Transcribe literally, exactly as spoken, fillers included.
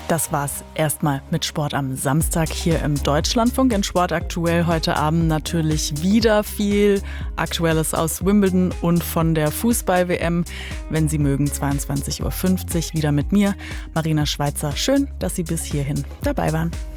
Das war's erstmal mit Sport am Samstag hier im Deutschlandfunk. In Sport aktuell heute Abend natürlich wieder viel Aktuelles aus Wimbledon und von der Fußball-W M. Wenn Sie mögen, zweiundzwanzig Uhr fünfzig wieder mit mir, Marina Schweizer. Schön, dass Sie bis hierhin dabei waren.